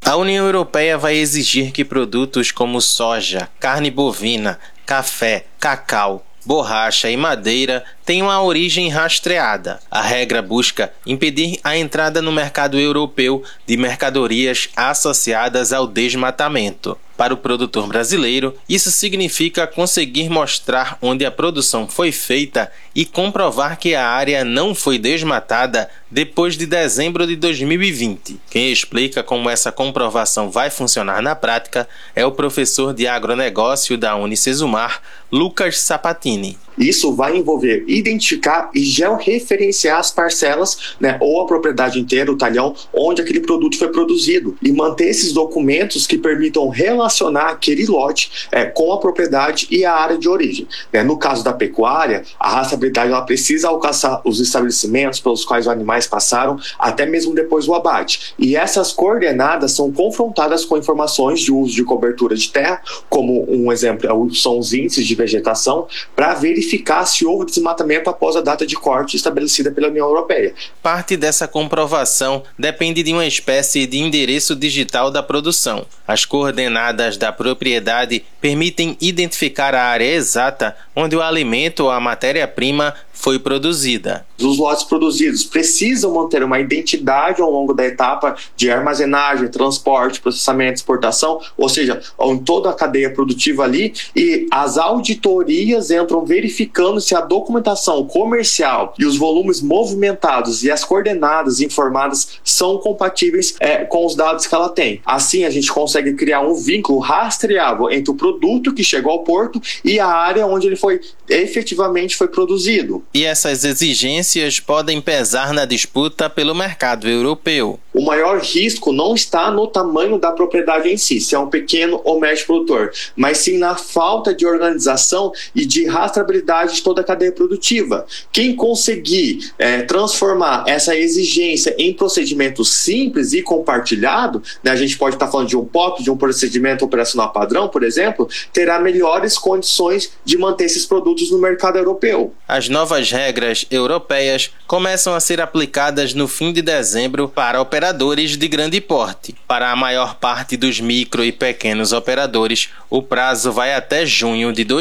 A União Europeia vai exigir que produtos como soja, carne bovina, café, cacau, borracha e madeira tenham a origem rastreada. A regra busca impedir a entrada no mercado europeu de mercadorias associadas ao desmatamento. Para o produtor brasileiro, isso significa conseguir mostrar onde a produção foi feita e comprovar que a área não foi desmatada depois de dezembro de 2020. Quem explica como essa comprovação vai funcionar na prática é o professor de agronegócio da Unicesumar, Lucas Sapatini. Isso vai envolver identificar e georreferenciar as parcelas, ou a propriedade inteira, o talhão, onde aquele produto foi produzido, e manter esses documentos que permitam relacionar aquele lote com a propriedade e a área de origem. No caso da pecuária, a rastreabilidade ela precisa alcançar os estabelecimentos pelos quais os animais passaram, até mesmo depois do abate. E essas coordenadas são confrontadas com informações de uso de cobertura de terra, como um exemplo são os índices de vegetação, para verificar se houve desmatamento após a data de corte estabelecida pela União Europeia. Parte dessa comprovação depende de uma espécie de endereço digital da produção. As coordenadas da propriedade permitem identificar a área exata onde o alimento ou a matéria-prima foi produzida. Os lotes produzidos precisam manter uma identidade ao longo da etapa de armazenagem, transporte, processamento, exportação, ou seja, em toda a cadeia produtiva ali, e as auditorias entram verificando se a documentação comercial e os volumes movimentados e as coordenadas informadas são compatíveis com os dados que ela tem. Assim, a gente consegue criar um vínculo rastreável entre o produto que chegou ao porto e a área onde ele efetivamente foi produzido. E essas exigências podem pesar na disputa pelo mercado europeu. O maior risco não está no tamanho da propriedade em si, se é um pequeno ou médio produtor, mas sim na falta de organização e de rastreabilidade de toda a cadeia produtiva. Quem conseguir transformar essa exigência em procedimento simples e compartilhado, a gente pode estar falando de um POP, de um procedimento operacional padrão, por exemplo, terá melhores condições de manter esses produtos no mercado europeu. As novas regras europeias começam a ser aplicadas no fim de dezembro para operadores de grande porte. Para a maior parte dos micro e pequenos operadores, o prazo vai até junho de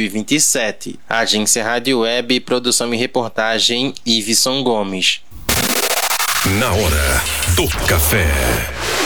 2027. Agência Rádio Web, produção e reportagem, Iveson Gomes. Na hora do café.